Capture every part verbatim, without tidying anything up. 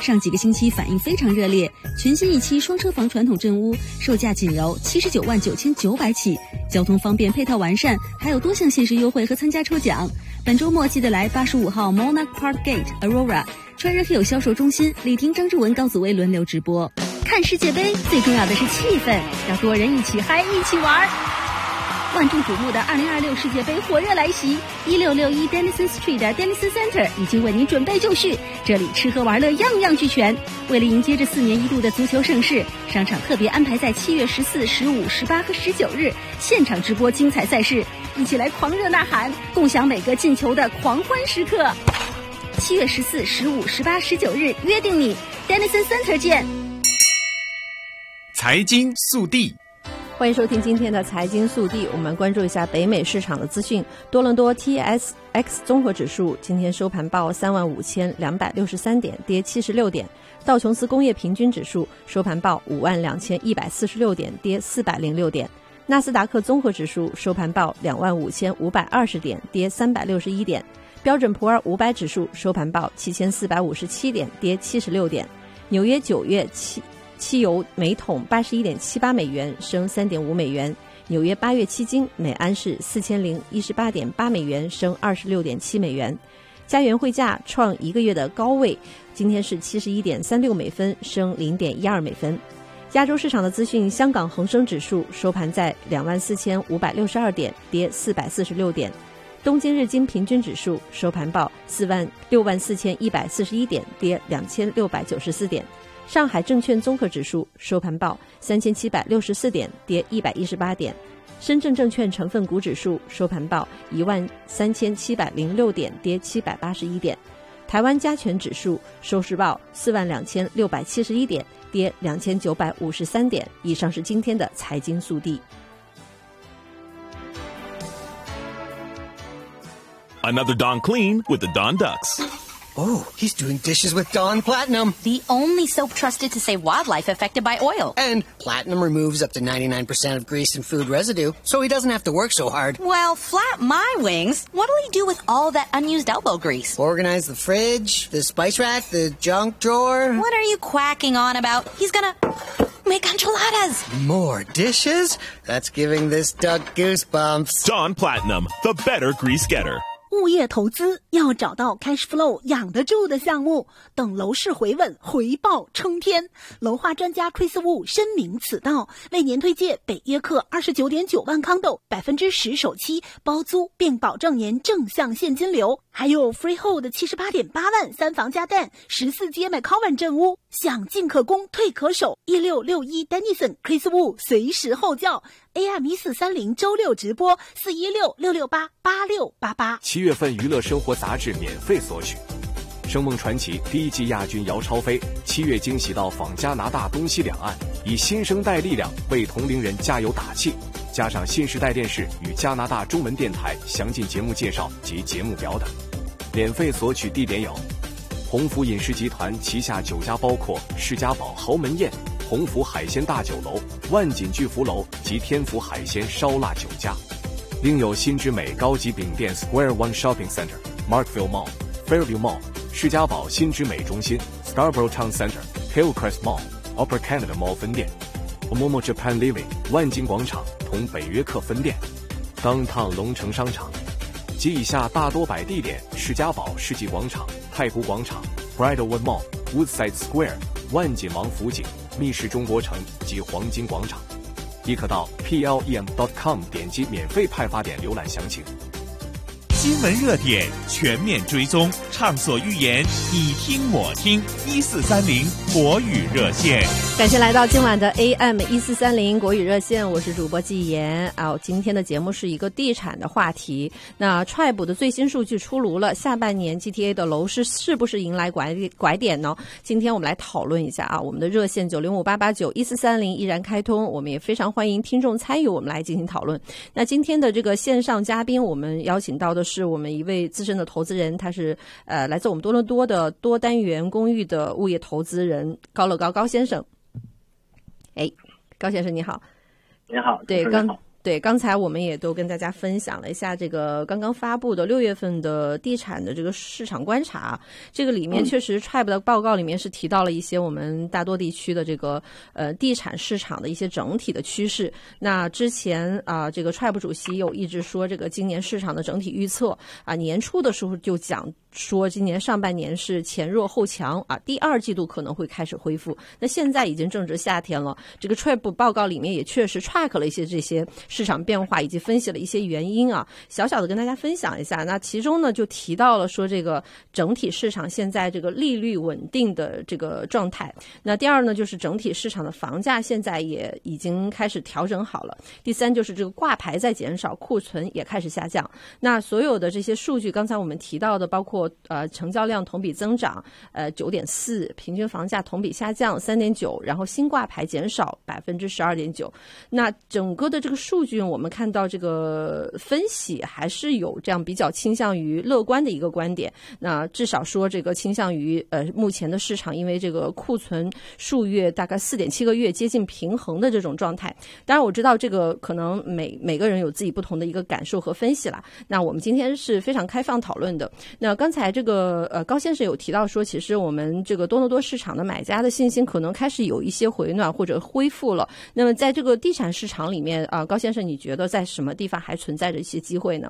上几个星期反应非常热烈，全新一期双车房传统镇屋售价仅由七十九万九千九百起，交通方便，配套完善，还有多项限时优惠和参加抽奖。本周末记得来八十五号 Monarch Park Gate Aurora Treasure Hill 销售中心，李婷、张志文、高子薇轮流直播。看世界杯最重要的是气氛，要多人一起嗨，一起玩。万众瞩目的二零二六世界杯火热来袭，一六六一 Denison Street 的 Denison Center 已经为您准备就绪，这里吃喝玩乐样样俱全。为了迎接这四年一度的足球盛世，商场特别安排在七月十四、十五、十八和十九日现场直播精彩赛事，一起来狂热呐喊，共享每个进球的狂欢时刻。七月十四、十五、十八、十九日约定你 Denison Center 见。 财经速递， 欢迎收听今天的财经速递。我们关注一下北美市场的资讯。多伦多 T S X 综合指数今天收盘报三万五千两百六十三点，跌七十六点。道琼斯工业平均指数收盘报五万两千一百四十六点，跌四百零六点。纳斯达克综合指数收盘报两万五千五百二十点，跌三百六十一点。标准普尔五百指数收盘报七千四百五十七点，跌七十六点。纽约九月七汽油每桶八十一点七八美元，升三点五美元。纽约八月期金每安士四千零一十八点八美元，升二十六点七美元。加元汇价创一个月的高位，今天是七十一点三六美分，升零点一二美分。亚洲市场的资讯，香港恒生指数收盘在两万四千五百六十二点，跌四百四十六点。东京日经平均指数收盘报四万六万四千一百四十一点，跌两千六百九十四点。上海证券综合指数收盘报三千七百六十四点，跌一百一十八点。深圳证券成分股指数收盘报一万三千七百零六点，跌七百八十一点。台湾加权指数收市报四万两千六百七十一点，跌两千九百五十三点。以上是今天的财经速递。 Another Dawn Clean with the Dawn Ducks. Oh, he's doing dishes with Dawn Platinum. The only soap trusted to save wildlife affected by oil. And Platinum removes up to ninety-nine percent of grease and food residue, so he doesn't have to work so hard. Well, flap my wings. What'll he do with all that unused elbow grease? Organize the fridge, the spice rack, the junk drawer. What are you quacking on about? He's gonna make enchiladas. More dishes? That's giving this duck goosebumps. Dawn Platinum, the better grease getter. 物业投资要找到 cash flow 养得住的项目，等楼市回稳，回报冲天。楼化专家 Chris Wu 深明此道，为您推荐北约克二十九点九万康斗，百分之十首期包租，并保证您正向现金流。还有 Freehold 七十八点八万三房加蛋，十四街 McCowan 镇屋，想进可攻，退可守。一六六一 Denison Chris Wu 随时候叫。A M 一四三零周六直播四一六六六八八六八八。 七月份娱乐生活杂志免费索取。声梦传奇第一季亚军姚超飞七月惊喜到访加拿大东西两岸，以新生代力量为同龄人加油打气。加上新时代电视与加拿大中文电台详尽节目介绍及节目表等。免费索取地点有鸿福饮食集团旗下九家，包括世家堡豪门宴、鸿福海鲜大酒楼、万锦巨福楼及天福海鲜烧腊酒家。另有新之美高级饼店 Square One Shopping Center、Markville Mall、Fairview Mall、世家堡新之美中心、Scarborough Town Center、Hillcrest Mall、Upper Canada Mall 分店、Momo Japan Living 万金广场同北约克分店、Downtown 龙城商场及以下大多摆地点：世家堡世纪广场、太古广场、Bridlewood Mall、Woodside Square、万锦王府井、密室中国城及黄金广场。亦可到 P L E M dot com 点击免费派发点浏览详情。 新闻热点全面追踪，畅所欲言，你听我听。一四三零国语热线， 感谢来到今晚的 A M 一四三零国语热线，我是主播季妍啊。今天的节目是一个地产的话题。那 Tribe 的最新数据出炉了，下半年 G T A 的楼市是不是迎来拐拐点呢？今天我们来讨论一下啊。我们的热线九零五八八九一四三零依然开通，我们也非常欢迎听众参与，我们来进行讨论。那今天的这个线上嘉宾，我们邀请到的是我们一位资深的投资人，他是呃来自我们多伦多的多单元公寓的物业投资人高乐高高先生。哎，高先生你好。 你好。 对，刚对，刚才我们也都跟大家分享了一下这个刚刚发布的六月份的地产的这个市场观察，这个里面确实 Tribe 的报告里面是提到了一些我们大多地区的这个呃地产市场的一些整体的趋势。那之前啊、呃，这个 Tribe 主席有一直说这个今年市场的整体预测啊、呃，年初的时候就讲说今年上半年是前弱后强啊，第二季度可能会开始恢复。那现在已经正值夏天了，这个 Tribe 报告里面也确实 track 了一些这些市场变化，以及分析了一些原因啊，小小的跟大家分享一下。那其中呢就提到了说这个整体市场现在这个利率稳定的这个状态。那第二呢就是整体市场的房价现在也已经开始调整好了。第三就是这个挂牌在减少，库存也开始下降。那所有的这些数据，刚才我们提到的，包括呃成交量同比增长呃九点四，平均房价同比下降三点九，然后新挂牌减少百分之十二点九。那整个的这个数据，我们看到这个分析还是有这样比较倾向于乐观的一个观点。那至少说这个倾向于呃目前的市场，因为这个库存数月大概四点七个月接近平衡的这种状态。当然我知道这个可能每每个人有自己不同的一个感受和分析啦。那我们今天是非常开放讨论的。那刚才这个呃高先生有提到说，其实我们这个多伦多市场的买家的信心可能开始有一些回暖或者恢复了。那么在这个地产市场里面啊、呃，高先生你觉得在什么地方还存在着一些机会呢？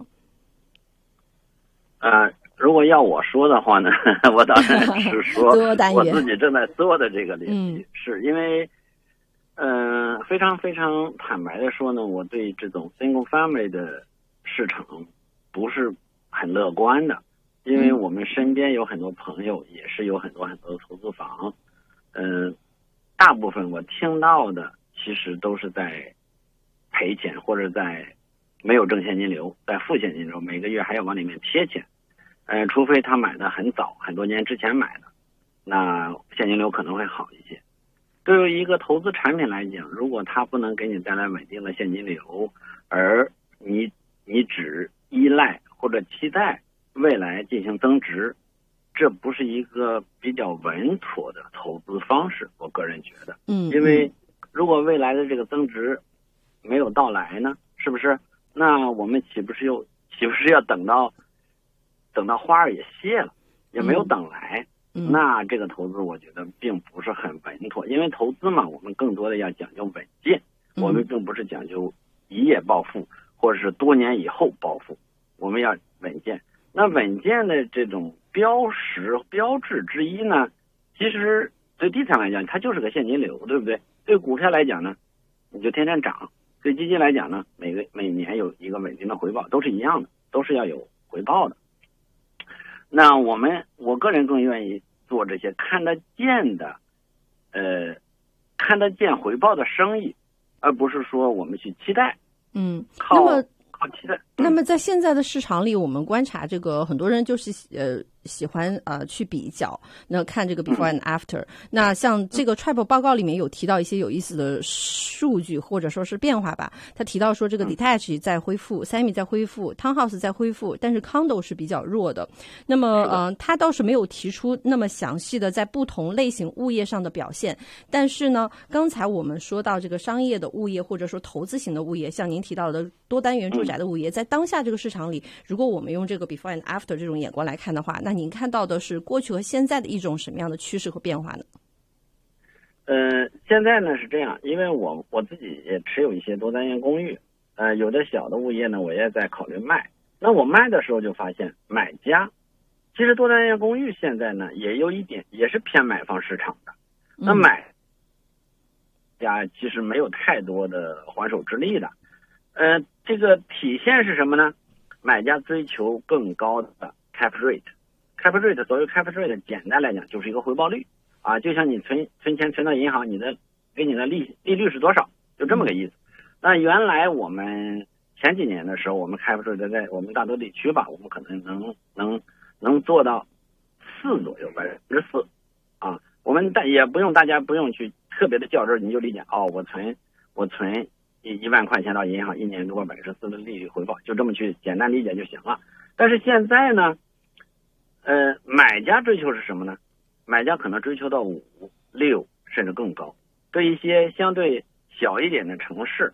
呃，如果要我说的话呢，我当然是说我自己正在做的这个领域，嗯、是因为嗯、呃，非常非常坦白的说呢，我对这种 single family 的市场不是很乐观的，因为我们身边有很多朋友也是有很多很多的投资房，嗯、呃，大部分我听到的其实都是在赔钱，或者在没有正现金流，在负现金流，每个月还要往里面贴钱，呃，除非他买的很早，很多年之前买的，那现金流可能会好一些。对于一个投资产品来讲，如果它不能给你带来稳定的现金流，而你你只依赖或者期待未来进行增值，这不是一个比较稳妥的投资方式，我个人觉得。嗯，因为如果未来的这个增值没有到来呢，是不是？那我们岂不是又岂不是要等到等到花儿也谢了，也没有等来？嗯、那这个投资我觉得并不是很稳妥，因为投资嘛，我们更多的要讲究稳健，我们并不是讲究一夜暴富，或者是多年以后暴富，我们要稳健。那稳健的这种标识标志之一呢，其实对地产来讲，它就是个现金流，对不对？对股票来讲呢，你就天天涨；对基金来讲呢，每个每年有一个稳定的回报，都是一样的，都是要有回报的。那我们我个人更愿意做这些看得见的，呃，看得见回报的生意，而不是说我们去期待。嗯，靠那么靠期待。 那么在现在的市场里，我们观察这个很多人就是呃喜欢呃去比较，那看这个 before and after、嗯。那像这个 Tribe 报告里面有提到一些有意思的数据或者说是变化吧。他提到说这个 detached 在恢复 ，semi 在恢复 ，townhouse 在恢复，但是 condo 是比较弱的。那么呃，他倒是没有提出那么详细的在不同类型物业上的表现。但是呢，刚才我们说到这个商业的物业或者说投资型的物业，像您提到的多单元住宅的物业，在当下这个市场里，如果我们用这个 before and after 这种眼光来看的话，那您看到的是过去和现在的一种什么样的趋势和变化呢？ 呃，现在呢是这样，因为我我自己也持有一些多单元公寓，呃，有的小的物业呢，我也在考虑卖。那我卖的时候就发现，买家其实多单元公寓现在呢也有一点，也是偏买方市场的。那买家其实没有太多的还手之力的。呃，这个体现是什么呢？买家追求更高的 cap rate。cap rate 所谓 cap rate 简单来讲就是一个回报率啊，就像你存存钱存到银行，你的给你的利利率是多少，就这么个意思。那原来我们前几年的时候，我们 cap rate 在我们大多地区吧，我们可能能能能做到四左右，百分之四啊。我们大也不用大家不用去特别的较真，你就理解哦，我存我存一一万块钱到银行，一年多百分之四的利率回报，就这么去简单理解就行了。但是现在呢？呃，买家追求是什么呢？买家可能追求到五、六甚至更高。对一些相对小一点的城市，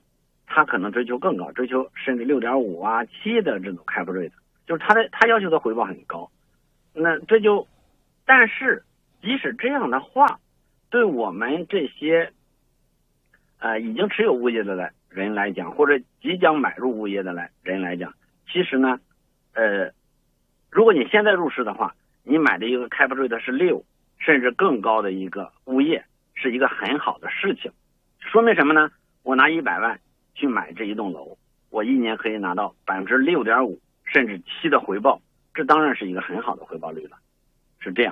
他可能追求更高，追求甚至六点五啊、七的这种 cap rate， 就是他的他要求的回报很高。那这就，但是即使这样的话，对我们这些呃已经持有物业的来人来讲，或者即将买入物业的来人来讲，其实呢，呃，如果你现在入市的话，你买的一个 cap rate 是六，甚至更高的一个物业，是一个很好的事情。说明什么呢？我拿一百万去买这一栋楼，我一年可以拿到百分之六点五甚至七的回报，这当然是一个很好的回报率了，是这样。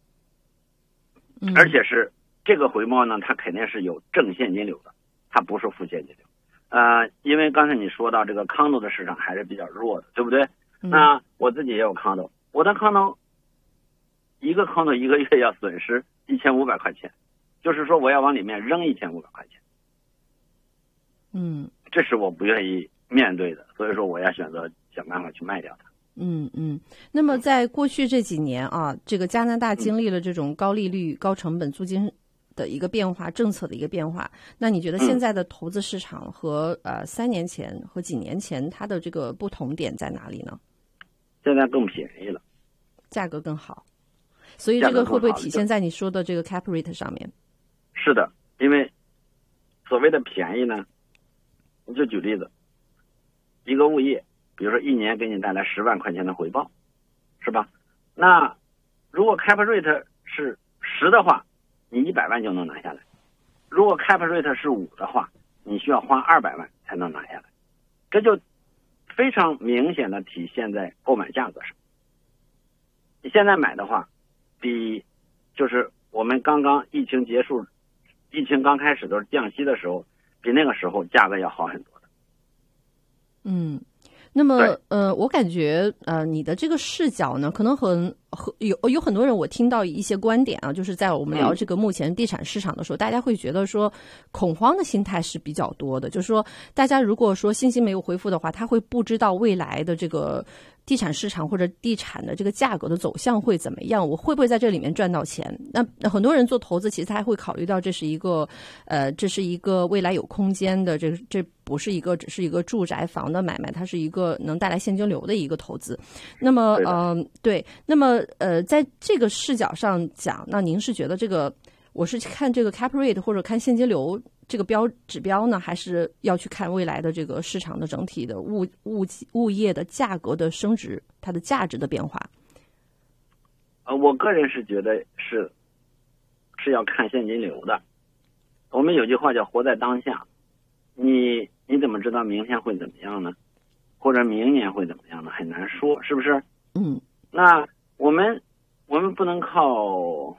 而且是这个回报呢，它肯定是有正现金流的，它不是负现金流。呃，因为刚才你说到这个 condo 的市场还是比较弱的，对不对？嗯、那我自己也有 condo， 我的 condo 一个 condo 一个月要损失一千五百块钱，就是说我要往里面扔一千五百块钱。 嗯， 这是我不愿意面对的，所以说我要选择想办法去卖掉它。 嗯嗯，那么在过去这几年啊，这个加拿大经历了这种高利率、高成本租金的一个变化，政策的一个变化。那你觉得现在的投资市场和、嗯、呃三年前和几年前它的这个不同点在哪里呢？ 现在更便宜了， 价格更好，所以这个会不会体现在你说的这个 cap rate 上面？ 是的，因为所谓的便宜呢，你就举例子，一个物业。比如说一年给你带来十万块钱的回报，是吧？那如果 cap rate 是十的话，你一百万就能拿下来；如果 cap rate 是五的话，你需要花二百万才能拿下来。这就非常明显的体现在购买价格上。你现在买的话，比就是我们刚刚疫情结束、疫情刚开始都是降息的时候，比那个时候价格要好很多的。 嗯。那么，呃，我感觉，呃，你的这个视角呢，可能很很有有很多人，我听到一些观点啊，就是在我们聊这个目前地产市场的时候，嗯、大家会觉得说，恐慌的心态是比较多的，就是说，大家如果说信心没有恢复的话，他会不知道未来的这个地产市场或者地产的这个价格的走向会怎么样，我会不会在这里面赚到钱？那那很多人做投资，其实他还会考虑到这是一个，呃，这是一个未来有空间的，这这不是一个只是一个住宅房的买卖，它是一个能带来现金流的一个投资。那么，呃，对，那么呃，在这个视角上讲，那您是觉得这个，我是看这个 cap rate 或者看现金流这个标指标呢，还是要去看未来的这个市场的整体的物物物业的价格的升值，它的价值的变化？ 呃，我个人是觉得是是要看现金流的。我们有句话叫活在当下，你你怎么知道明天会怎么样呢？或者明年会怎么样呢？很难说，是不是？ 嗯。 那我们我们不能靠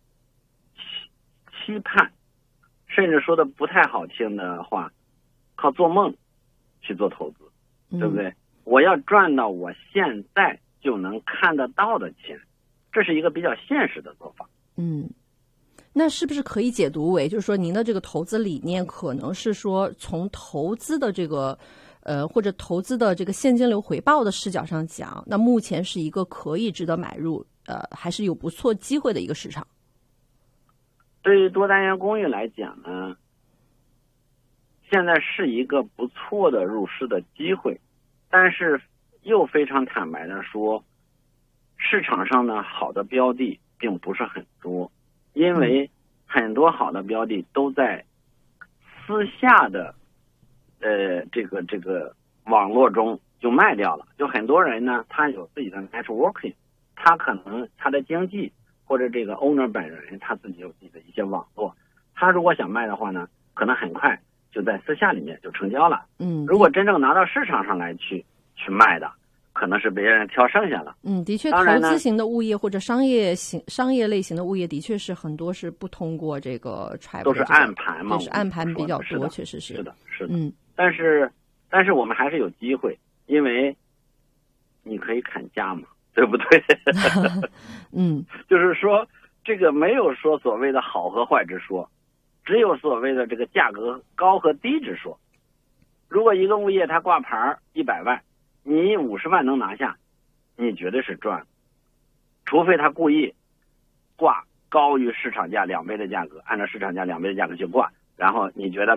期期盼，甚至说的不太好听的话，靠做梦去做投资，对不对？嗯、我要赚到我现在就能看得到的钱，这是一个比较现实的做法。 嗯。那是不是可以解读为，就是说您的这个投资理念可能是说从投资的这个呃或者投资的这个现金流回报的视角上讲，那目前是一个可以值得买入，呃还是有不错机会的一个市场？ 对于多单元公寓来讲呢，现在是一个不错的入市的机会，但是又非常坦白的说，市场上呢好的标的并不是很多。因为很多好的标的都在私下的呃这个这个网络中就卖掉了，就很多人呢他有自己的 networking， 他可能他的经纪或者这个 owner 本人他自己有自己的一些网络，他如果想卖的话呢，可能很快就在私下里面就成交了。 嗯， 如果真正拿到市场上来去去卖的，可能是别人挑剩下了。 嗯，的确，投资型的物业或者商业型、商业类型的物业，的确是很多是不通过这个 tribe， 都是暗盘嘛， 对，是暗盘比较多，确实是。是的，是的。 嗯， 但是但是我们还是有机会，因为你可以砍价嘛，对不对？ 嗯， 就是说这个没有说所谓的好和坏之说，只有所谓的这个价格高和低之说。如果一个物业它挂牌一百万。你五十万能拿下，你绝对是赚，除非他故意挂高于市场价两倍的价格，按照市场价两倍的价格去挂，然后你觉得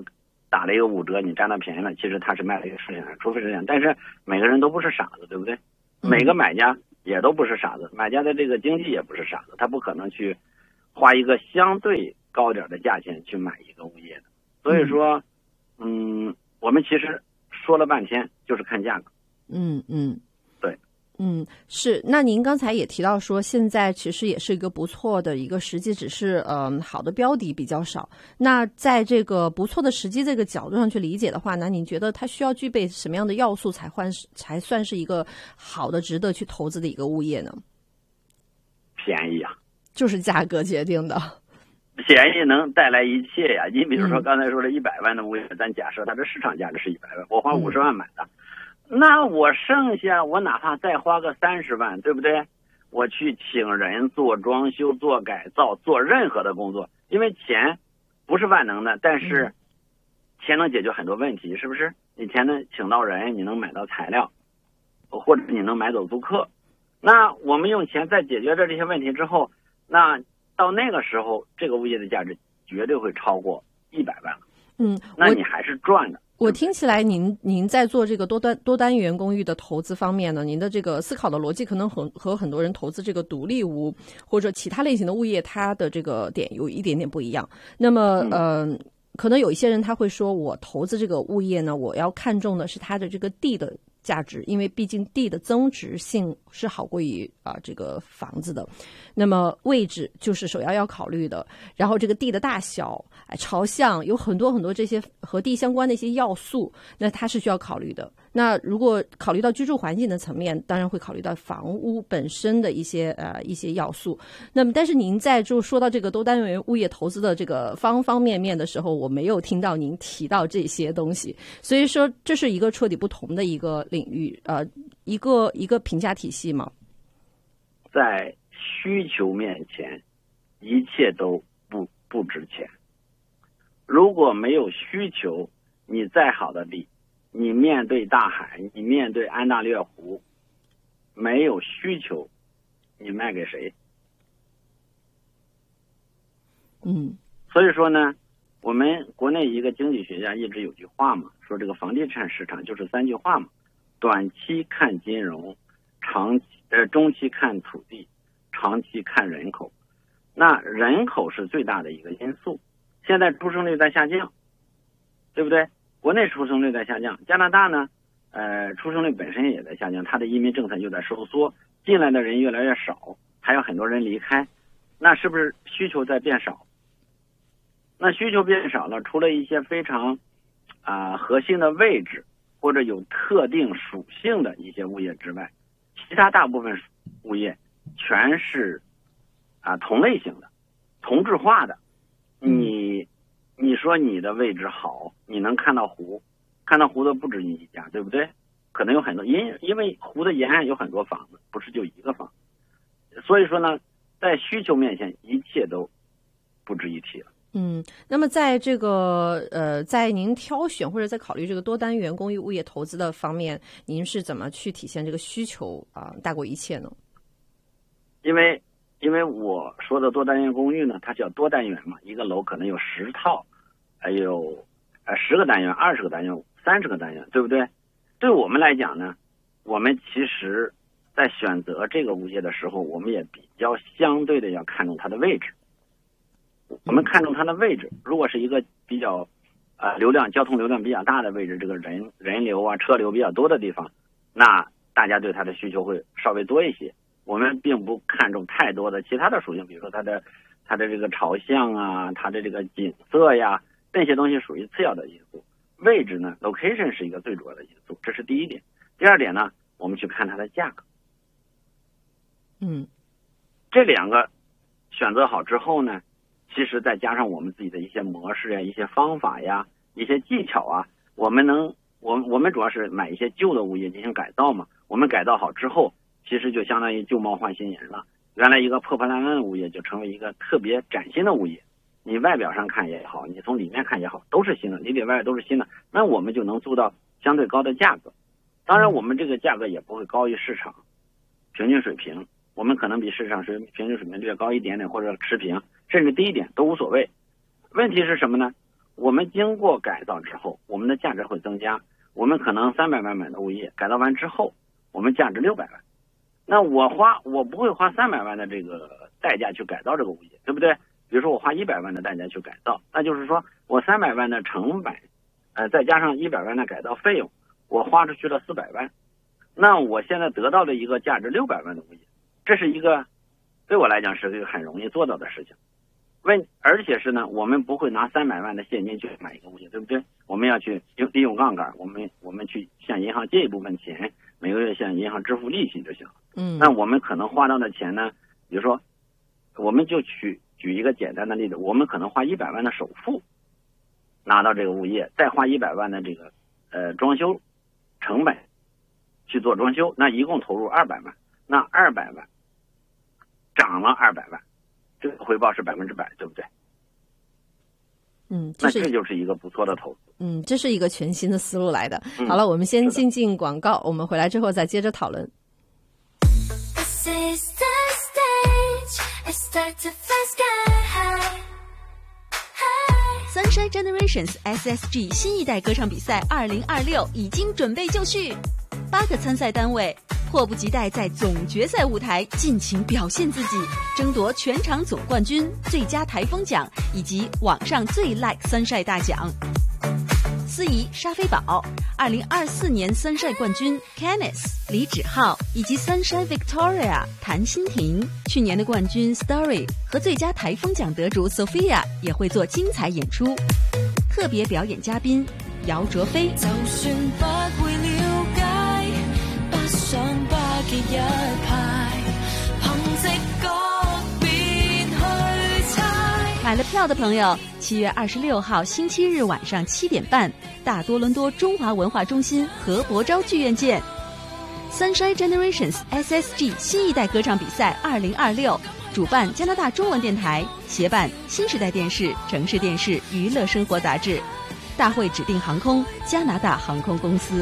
打了一个五折，你占到便宜了，其实他是卖了一个数钱，除非是这样。但是每个人都不是傻子，对不对？每个买家也都不是傻子，买家的这个经济也不是傻子，他不可能去花一个相对高点的价钱去买一个物业的。所以说，嗯，我们其实说了半天就是看价格。 嗯嗯， 对。 嗯，是。那您刚才也提到说，现在其实也是一个不错的一个时机，只是嗯、呃、好的标的比较少。那在这个不错的时机这个角度上去理解的话，那您觉得它需要具备什么样的要素才换才算是一个好的、值得去投资的一个物业呢？ 便宜啊， 就是价格决定的。 便宜能带来一切呀！你比如说刚才说的一百万的物业，嗯、咱假设它的市场价值是一百万，我花五十万买的。嗯，那我剩下我哪怕再花个三十万，对不对？我去请人做装修、做改造、做任何的工作，因为钱不是万能的，但是钱能解决很多问题，是不是？你钱能请到人，你能买到材料，或者你能买走租客。那我们用钱在解决了这些问题之后，那到那个时候，这个物业的价值绝对会超过一百万了。 嗯， 那你还是赚的。 我听起来您您在做这个多单多单元公寓的投资方面呢，您的这个思考的逻辑可能和和很多人投资这个独立屋或者其他类型的物业，它的这个点有一点点不一样。那么呃，可能有一些人他会说，我投资这个物业呢，我要看重的是它的这个地的价值，因为毕竟地的增值性是好过于啊、呃、这个房子的。那么位置就是首要要考虑的，然后这个地的大小、哎朝向，有很多很多这些和地相关的一些要素，那它是需要考虑的。那如果考虑到居住环境的层面，当然会考虑到房屋本身的一些呃一些要素。那么，但是您在就说到这个多单元物业投资的这个方方面面的时候，我没有听到您提到这些东西，所以说这是一个彻底不同的一个领域，呃，一个一个评价体系嘛。 在需求面前，一切都不不值钱。如果没有需求，你再好的地，你面对大海，你面对安大略湖，没有需求，你卖给谁？ 嗯， 所以说呢，我们国内一个经济学家一直有句话嘛，说这个房地产市场就是三句话嘛：短期看金融，长期呃中期看土地，长期看人口。那人口是最大的一个因素。现在出生率在下降，对不对？国内出生率在下降，加拿大呢，呃，出生率本身也在下降，它的移民政策就在收缩，进来的人越来越少，还有很多人离开，那是不是需求在变少？那需求变少了，除了一些非常啊、呃、核心的位置或者有特定属性的一些物业之外，其他大部分物业全是啊、呃、同类型的、同质化的。你你说你的位置好，你能看到湖，看到湖的不止你一家，对不对？可能有很多，因因为湖的沿岸有很多房子，不是就一个房子。所以说呢，在需求面前，一切都不值一提了。 嗯，那么在这个呃，在您挑选或者在考虑这个多单元公寓物业投资的方面，您是怎么去体现这个需求啊、呃、大过一切呢？ 因为因为我说的多单元公寓呢，它叫多单元嘛，一个楼可能有十套，还有呃十个单元、二十个单元、三十个单元，对不对？对我们来讲呢，我们其实在选择这个物业的时候，我们也比较相对的要看重它的位置。我们看重它的位置，如果是一个比较呃流量交通流量比较大的位置，这个人人流啊车流比较多的地方，那大家对它的需求会稍微多一些。我们并不看重太多的其他的属性，比如说它的它的这个朝向啊，它的这个景色呀，这些东西属于次要的因素。位置呢 ，location 是一个最主要的因素，这是第一点。第二点呢，我们去看它的价格。 嗯， 这两个选择好之后呢，其实再加上我们自己的一些模式呀、一些方法呀、一些技巧啊，我们能，我们我们主要是买一些旧的物业进行改造嘛。我们改造好之后，其实就相当于旧貌换新颜了。原来一个破破烂烂的物业就成为一个特别崭新的物业，你外表上看也好，你从里面看也好，都是新的，里里外外都是新的，那我们就能租到相对高的价格。当然我们这个价格也不会高于市场平均水平，我们可能比市场水平均水平略高一点点，或者持平甚至低一点都无所谓。问题是什么呢？ 我们经过改造之后，我们的价值会增加。我们可能三百万买的物业，改造完之后，我们价值六百万。那我花我不会花三百万的这个代价去改造这个物业，对不对？比如说我花一百万的代价去改造，那就是说我三百万的成本，呃，再加上一百万的改造费用，我花出去了四百万。那我现在得到了一个价值六百万的物业，这是一个对我来讲是一个很容易做到的事情。问，而且是呢，我们不会拿三百万的现金去买一个物业，对不对？我们要去用利用杠杆，我们我们去向银行借一部分钱，每个月向银行支付利息就行了。 嗯， 那我们可能花到的钱呢，比如说，我们就举举一个简单的例子，我们可能花一百万的首付拿到这个物业，再花一百万的这个呃装修成本去做装修，那一共投入二百万，那二百万涨了二百万。这个回报是百分之百，对不对？ 嗯，这是那这就是一个不错的投资。 嗯，这是一个全新的思路来的。 嗯、 好了，我们先进进广告，我们回来之后再接着讨论。 Sunshine Generations S S G 新一代歌唱比赛二零二六已经准备就绪，八个参赛单位迫不及待在总决赛舞台尽情表现自己，争夺全场总冠军、最佳台风奖以及网上最 like Sunshine 大奖。司仪沙菲宝，二零二四年 Sunshine 冠军 Kenneth 李芷浩以及 Sunshine Victoria 谭欣婷，去年的冠军 Story 和最佳台风奖得主 Sophia 也会做精彩演出。特别表演嘉宾姚卓飞。就算不會了解，不想不結一派，憑直覺便去猜。買了票的朋友，七月二十六號星期日晚上七點半，大多倫多中華文化中心何伯昭劇院見。Sunshine Generations S S G 新一代歌唱比賽二零二六，主辦加拿大中文電台，協辦新時代電視、城市電視娛樂生活雜誌。大會指定航空加拿大航空公司。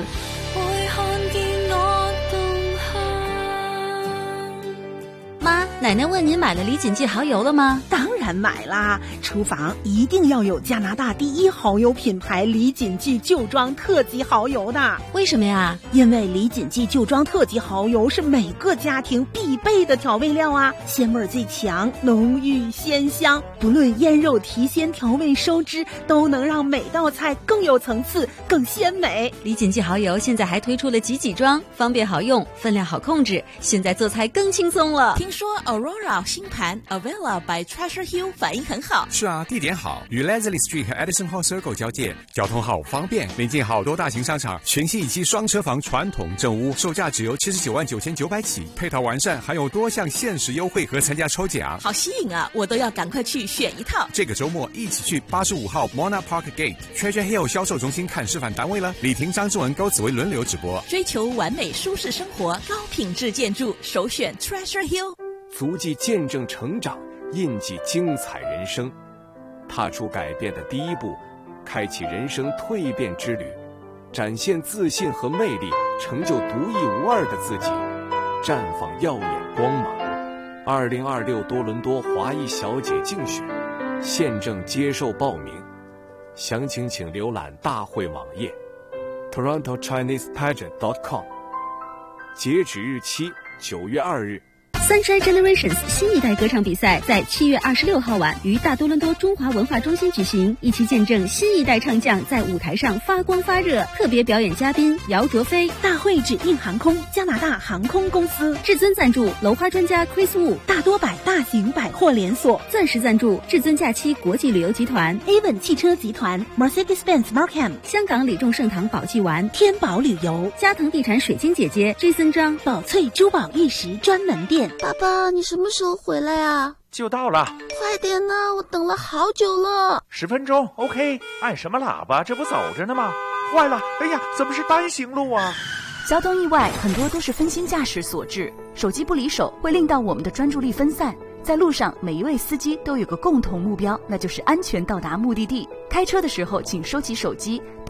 妈，奶奶问您买了李锦记蚝油了吗？ 当然买啦！厨房一定要有加拿大第一蚝油品牌李锦记旧装特级蚝油的。 为什么呀？ 因为李锦记旧装特级蚝油是每个家庭必备的调味料啊，鲜味最强，浓郁鲜香，不论腌肉、提鲜、调味、收汁，都能让每道菜更有层次、更鲜美。 李锦记蚝油现在还推出了几几装，方便好用，分量好控制，现在做菜更轻松了。 听说 Aurora 新盘 Avella by Treasure Hill 反应很好。 是啊，地点好，与 Leslie Street 和 Edison Hall Circle 交界，交通好方便，临近好多大型商场，全新一期双车房传统正屋，售价只由七十九万九千九百起，配套完善，还有多项限时优惠和参加抽奖， 好吸引啊！我都要赶快去选一套。 这个周末一起去八十五号 Mona Park Gate Treasure Hill 销售中心看示范单位了。李婷、张志文、高紫薇轮流直播。 追求完美舒适生活，高品质建筑，首选 Treasure Hill。 足迹见证成长，印记精彩人生，踏出改变的第一步，开启人生蜕变之旅，展现自信和魅力，成就独一无二的自己，绽放耀眼光芒。二零二六多伦多华裔小姐竞选，现正接受报名，详情请浏览大会网页 toronto chinese pageant dot com， 截止日期九月二日。 Sunshine Generations 新一代歌唱比赛在七月二十六号晚于大多伦多中华文化中心举行，一起见证新一代唱将在舞台上发光发热。特别表演嘉宾姚卓飞， 大会指定航空加拿大航空公司， 至尊赞助楼花专家 Chris Wu， 大多百大型百货连锁， 钻石赞助至尊假期国际旅游集团 ，Avon 汽车集团 ，Mercedes-Benz Markham， 香港李仲盛堂宝记丸， 天宝旅游， 嘉腾地产水晶姐姐 Jason 张， 宝翠珠宝玉石专门店。 爸爸，你什么时候回来啊？ 就到了， 快点呢，我等了好久了。 十分钟 ，OK。按什么喇叭？这不走着呢吗？坏了，哎呀，怎么是单行路啊？ 交通意外很多都是分心驾驶所致，手机不离手会令到我们的专注力分散。在路上，每一位司机都有个共同目标，那就是安全到达目的地。开车的时候，请收起手机，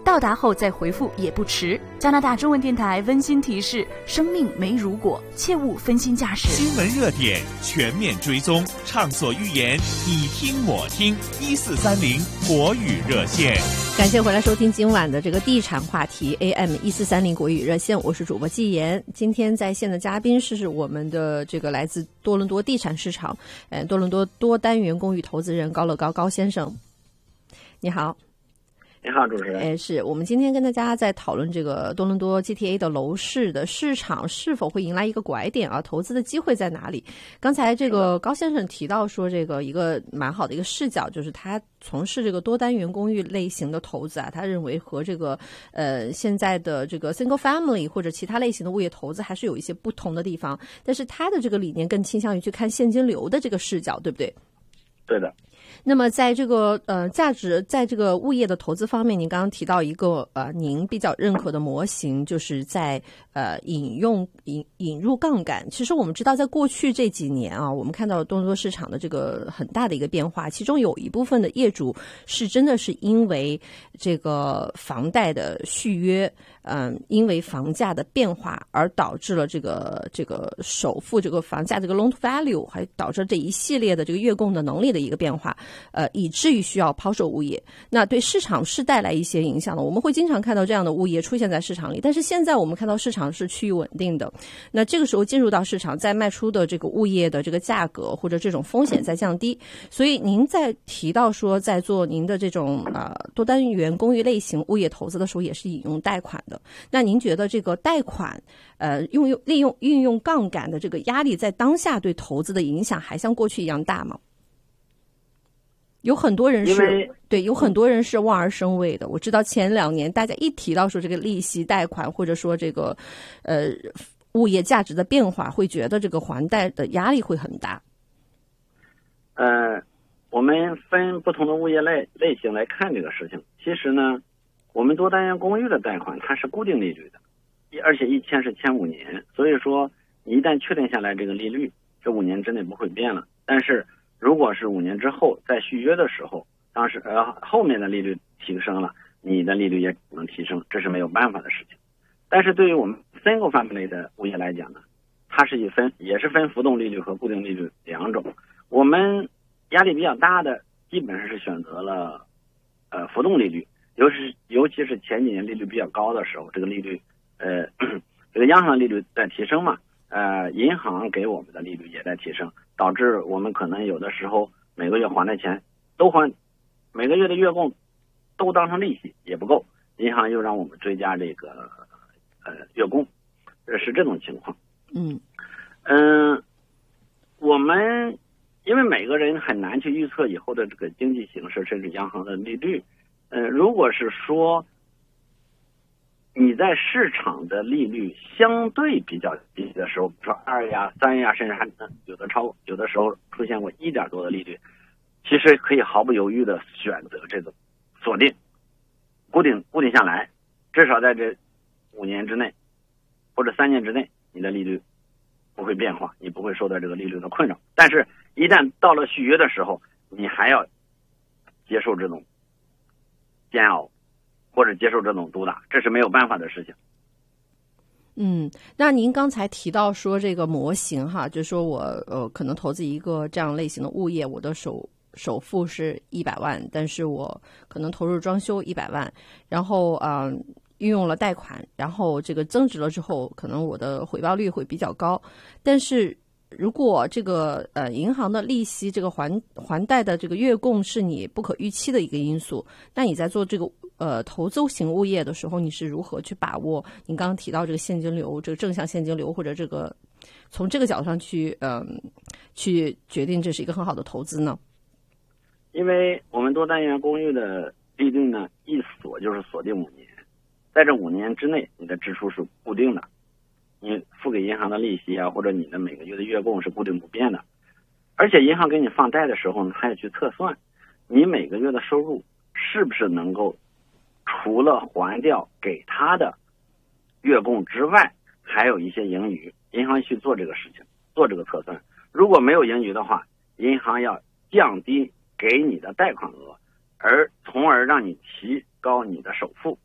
到达后再回复也不迟。加拿大中文电台温馨提示：生命没如果，切勿分心驾驶。 新闻热点全面追踪，畅所欲言，你听我听。一四三零国语热线。 感谢回来收听今晚的这个地产话题 A M 一四三零国语热线，我是主播季言。今天在线的嘉宾是我们的这个来自多伦多地产市场，呃，多伦多多单元公寓投资人高乐高高先生，你好。 你好，主持人。 哎，是我们今天跟大家在讨论这个多伦多 G T A 的楼市的市场是否会迎来一个拐点啊？投资的机会在哪里？刚才这个高先生提到说，这个一个蛮好的一个视角，就是他从事这个多单元公寓类型的投资啊，他认为和这个呃现在的这个 single family 或者其他类型的物业投资还是有一些不同的地方，但是他的这个理念更倾向于去看现金流的这个视角，对不对？ 对的。 那么在这个呃价值在这个物业的投资方面，您刚刚提到一个呃您比较认可的模型，就是在呃引用引引入杠杆。其实我们知道，在过去这几年啊，我们看到多伦多市场的这个很大的一个变化，其中有一部分的业主是真的是因为这个房贷的续约，嗯、呃，因为房价的变化而导致了这个这个首付这个房价这个 loan to value， 还导致这一系列的这个月供的能力的一个变化。呃，以至于需要抛售物业，那对市场是带来一些影响的。我们会经常看到这样的物业出现在市场里，但是现在我们看到市场是趋于稳定的。那这个时候进入到市场，在卖出的这个物业的这个价格或者这种风险在降低。所以您在提到说，在做您的这种呃多单元公寓类型物业投资的时候，也是引用贷款的。那您觉得这个贷款呃用用利用运用杠杆的这个压力，在当下对投资的影响还像过去一样大吗？有很多人是对，有很多人是望而生畏的。我知道前两年大家一提到说这个利息贷款，或者说这个呃物业价值的变化，会觉得这个还贷的压力会很大。 呃，我们分不同的物业类类型来看这个事情。其实呢，我们多单元公寓的贷款它是固定利率的，而且一签是签五年，所以说你一旦确定下来这个利率，这五年之内不会变了。但是如果是五年之后在续约的时候，当时呃后面的利率提升了，你的利率也可能提升，这是没有办法的事情。但是对于我们 single family 的物业来讲呢，它是以分也是分浮动利率和固定利率两种。我们压力比较大的基本上是选择了呃浮动利率，尤其是尤其是前几年利率比较高的时候，这个利率呃这个央行的利率在提升嘛，呃银行给我们的利率也在提升，导致我们可能有的时候每个月还的钱都还，每个月的月供都当成利息也不够，银行又让我们追加这个呃月供，是这种情况。 嗯嗯、呃，我们因为每个人很难去预测以后的这个经济形势，甚至央行的利率。呃，如果是说你在市场的利率相对比较低的时候，比如说二呀、三呀，甚至还有的超有的时候出现过一点多的利率，其实可以毫不犹豫的选择这种锁定、固定固定下来，至少在这五年之内或者三年之内，你的利率不会变化，你不会受到这个利率的困扰。但是，一旦到了续约的时候，你还要接受这种煎熬，或者接受这种毒打，这是没有办法的事情。 嗯，那您刚才提到说这个模型哈，就是说我呃可能投资一个这样类型的物业，我的首首付是一百万，但是我可能投入装修一百万，然后啊、呃、运用了贷款，然后这个增值了之后，可能我的回报率会比较高，但是如果这个呃银行的利息这个还还贷的这个月供是你不可预期的一个因素，那你在做这个呃投资型物业的时候，你是如何去把握您刚刚提到这个现金流，这个正向现金流，或者这个从这个角度上去嗯、呃、去决定这是一个很好的投资呢？ 因为我们多单元公寓的利率呢，一锁就是锁定五年，在这五年之内，你的支出是固定的。你付给银行的利息啊，或者你的每个月的月供是固定不变的，而且银行给你放贷的时候呢，他也去测算你每个月的收入是不是能够除了还掉给他的月供之外，还有一些盈余，银行去做这个事情，做这个测算。如果没有盈余的话，银行要降低给你的贷款额，而从而让你提高你的首付，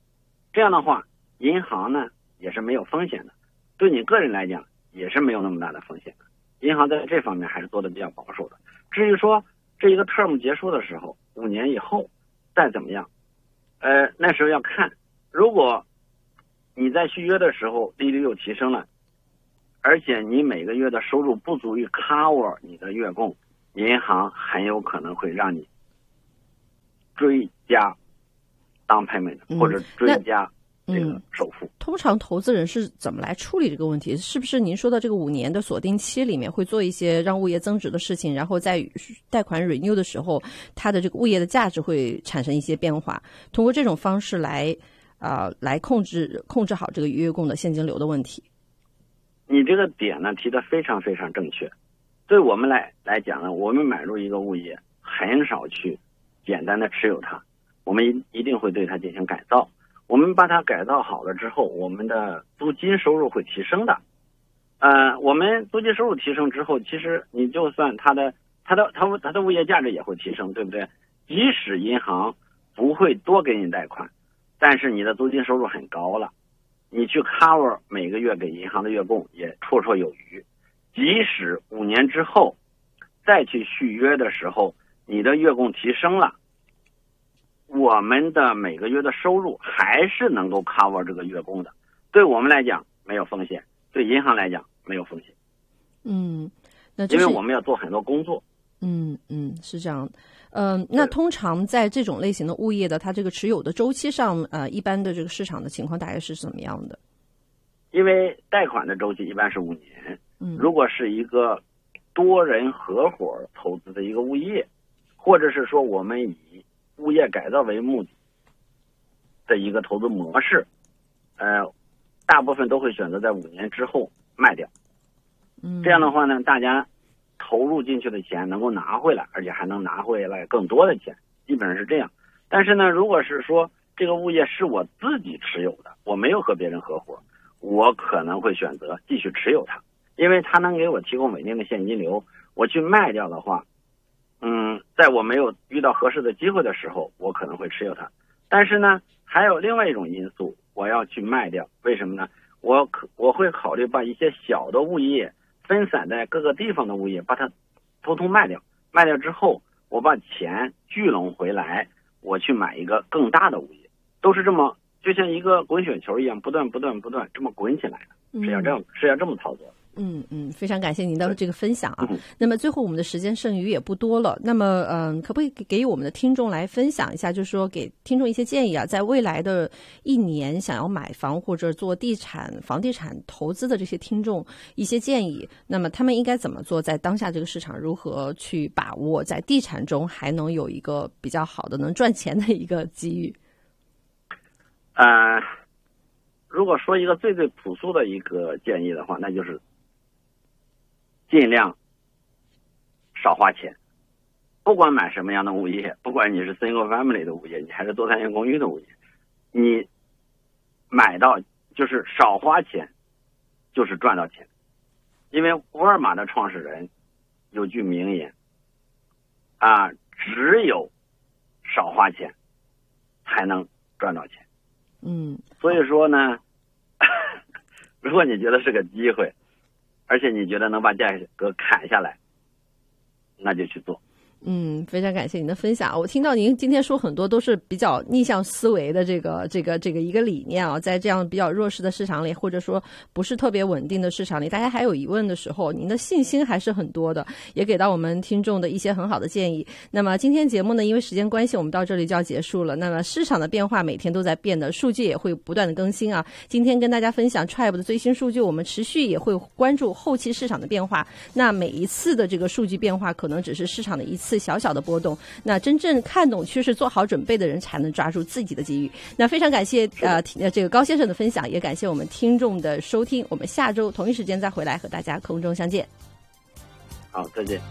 这样的话，银行呢也是没有风险的，对你个人来讲也是没有那么大的风险的。银行在这方面还是做的比较保守的。至于说这一个 term 结束的时候，五年以后再怎么样，呃，那时候要看，如果你在续约的时候利率又提升了，而且你每个月的收入不足以 cover 你的月供，银行很有可能会让你追加down payment、嗯、或者追加这个首付、嗯。 通常投资人是怎么来处理这个问题？是不是您说的这个五年的锁定期里面会做一些让物业增值的事情，然后在贷款 renew 的时候，它的这个物业的价值会产生一些变化？通过这种方式来啊、呃、来控制控制好这个月供的现金流的问题。 你这个点呢提得非常非常正确。对我们来来讲呢，我们买入一个物业，很少去简单的持有它，我们一一定会对它进行改造。我们把它改造好了之后，我们的租金收入会提升的。呃，我们租金收入提升之后，其实你就算它的它的它它的物业价值也会提升，对不对？即使银行不会多给你贷款，但是你的租金收入很高了，你去 cover 每个月给银行的月供也绰绰有余。即使五年之后再去续约的时候，你的月供提升了，我们的每个月的收入还是能够 cover 这个月供的。对我们来讲没有风险，对银行来讲没有风险。 嗯，那就是、 因为我们要做很多工作。 嗯嗯，是这样。嗯、呃，那通常在这种类型的物业的，它这个持有的周期上，呃，一般的这个市场的情况大概是怎么样的？ 因为贷款的周期一般是五年。 嗯， 如果是一个多人合伙投资的一个物业，或者是说我们以物业改造为目的的一个投资模式，呃，大部分都会选择在五年之后卖掉。 嗯， 这样的话呢，大家投入进去的钱能够拿回来，而且还能拿回来更多的钱，基本上是这样。但是呢，如果是说这个物业是我自己持有的，我没有和别人合伙，我可能会选择继续持有它，因为它能给我提供稳定的现金流。我去卖掉的话，嗯，在我没有遇到合适的机会的时候，我可能会持有它。但是呢，还有另外一种因素，我要去卖掉。为什么呢？我可我会考虑把一些小的物业分散在各个地方的物业，把它通通卖掉。卖掉之后，我把钱聚拢回来，我去买一个更大的物业，都是这么就像一个滚雪球一样，不断不断不断这么滚起来的，是要这样、嗯、是要这么操作的。 嗯嗯，非常感谢您的这个分享啊。那么最后我们的时间剩余也不多了，那么嗯，可不可以给予我们的听众来分享一下，就是说给听众一些建议啊，在未来的一年想要买房或者做地产、房地产投资的这些听众一些建议，那么他们应该怎么做？在当下这个市场如何去把握在地产中还能有一个比较好的能赚钱的一个机遇？ 呃，如果说一个最最朴素的一个建议的话，那就是尽量少花钱。不管买什么样的物业，不管你是 single family 的物业，你还是多单元公寓的物业，你买到就是少花钱就是赚到钱。因为沃尔玛的创始人有句名言啊，只有少花钱才能赚到钱。 嗯， 所以说呢如果你觉得是个机会，而且你觉得能把价格砍下来，那就去做。 嗯，非常感谢您的分享。我听到您今天说很多都是比较逆向思维的这个这个这个一个理念啊，在这样比较弱势的市场里，或者说不是特别稳定的市场里，大家还有疑问的时候，您的信心还是很多的，也给到我们听众的一些很好的建议。那么今天节目呢，因为时间关系，我们到这里就要结束了。那么市场的变化每天都在变的，数据也会不断的更新啊。今天跟大家分享 Tribe 的最新数据，我们持续也会关注后期市场的变化。那每一次的这个数据变化，可能只是市场的一次小小的波动，那真正看懂趋势、做好准备的人，才能抓住自己的机遇。那非常感谢呃这个高先生的分享，也感谢我们听众的收听。我们下周同一时间再回来和大家空中相见。 好，再见。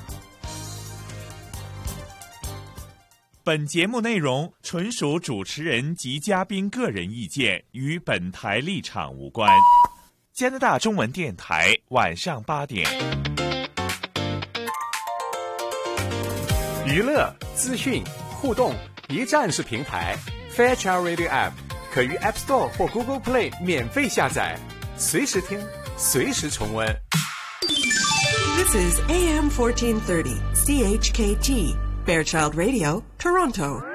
本节目内容纯属主持人及嘉宾个人意见，与本台立场无关。加拿大中文电台晚上八点。 娱乐、资讯、互动，一站式平台 Fairchild Radio App 可于 App Store 或 Google Play 免费下载，随时听，随时重温。 This is A M fourteen thirty C H K T Fairchild Radio, Toronto.